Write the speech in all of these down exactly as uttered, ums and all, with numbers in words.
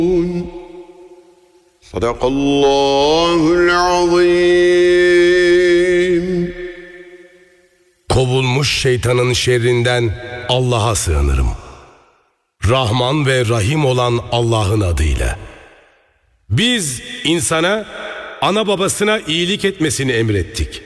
Sadakallahul azim. Kovulmuş şeytanın şerrinden Allah'a sığınırım. Rahman ve Rahim olan Allah'ın adıyla. Biz insana ana babasına iyilik etmesini emrettik.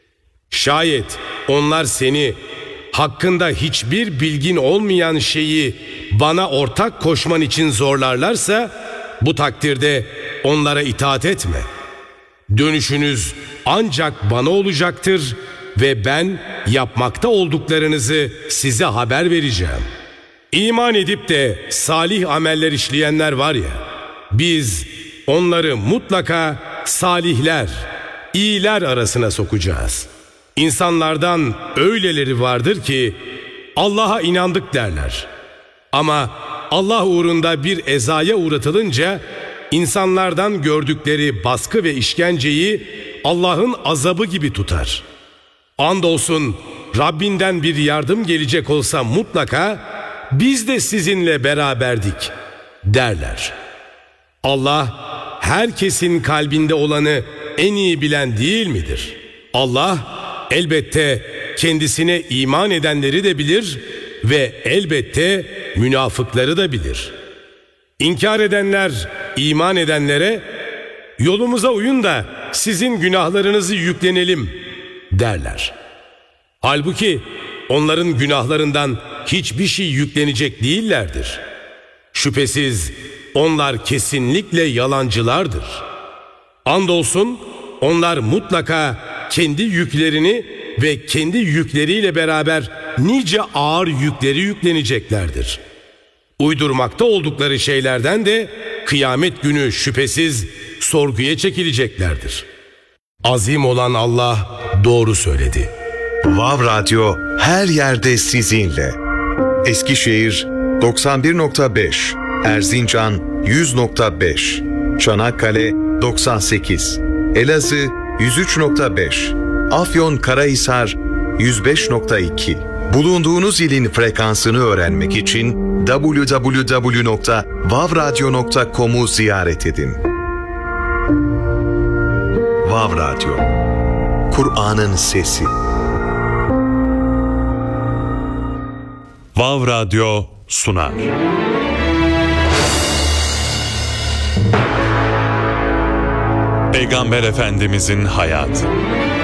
Şayet onlar seni hakkında hiçbir bilgin olmayan şeyi bana ortak koşman için zorlarlarsa bu takdirde onlara itaat etme. Dönüşünüz ancak bana olacaktır ve ben yapmakta olduklarınızı size haber vereceğim. İman edip de salih ameller işleyenler var ya, biz onları mutlaka salihler, iyiler arasına sokacağız. İnsanlardan öyleleri vardır ki Allah'a inandık derler. Ama Allah uğrunda bir ezaya uğratılınca insanlardan gördükleri baskı ve işkenceyi Allah'ın azabı gibi tutar. Andolsun Rabbinden bir yardım gelecek olsa mutlaka biz de sizinle beraberdik derler. Allah herkesin kalbinde olanı en iyi bilen değil midir? Allah elbette kendisine iman edenleri de bilir ve elbette münafıkları da bilir. İnkar edenler iman edenlere yolumuza uyun da sizin günahlarınızı yüklenelim derler. Halbuki onların günahlarından hiçbir şey yüklenecek değillerdir. Şüphesiz onlar kesinlikle yalancılardır. Andolsun onlar mutlaka kendi yüklerini ve kendi yükleriyle beraber nice ağır yükleri yükleneceklerdir. Uydurmakta oldukları şeylerden de kıyamet günü şüphesiz sorguya çekileceklerdir. Azim olan Allah doğru söyledi. Vav Radyo her yerde sizinle. Eskişehir doksan bir nokta beş, Erzincan yüz nokta beş, Çanakkale doksan sekiz, Elazığ yüz üç nokta beş, Afyonkarahisar yüz beş nokta iki. Bulunduğunuz ilin frekansını öğrenmek için double-u double-u double-u nokta vav radyo nokta com'u ziyaret edin. Vav Radyo, Kur'an'ın sesi. Vav Radyo sunar. Peygamber Efendimizin hayatı.